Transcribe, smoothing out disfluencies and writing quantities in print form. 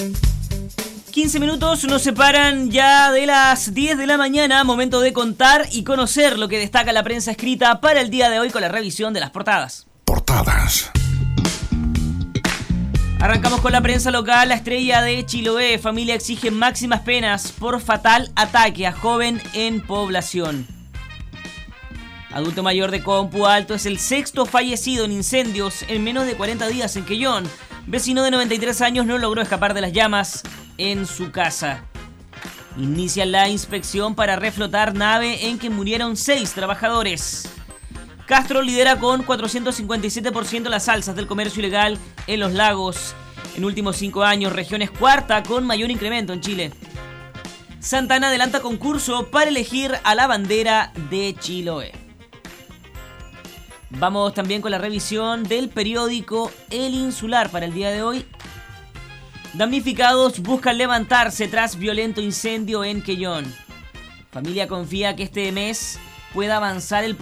15 minutos nos separan ya de las 10 de la mañana, momento de contar y conocer lo que destaca la prensa escrita para el día de hoy con la revisión de las portadas. Portadas. Arrancamos con la prensa local. La Estrella de Chiloé. Familia exige máximas penas por fatal ataque a joven en población. Adulto mayor de Compu Alto es el sexto fallecido en incendios en menos de 40 días en Quellón. Vecino de 93 años no logró escapar de las llamas en su casa. Inicia la inspección para reflotar nave en que murieron 6 trabajadores. Castro lidera con 457% las alzas del comercio ilegal en los lagos. En últimos 5 años, región es cuarta con mayor incremento en Chile. Santana adelanta concurso para elegir a la bandera de Chiloé. Vamos también con la revisión del periódico El Insular para el día de hoy. Damnificados buscan levantarse tras violento incendio en Quellón. Familia confía que este mes pueda avanzar el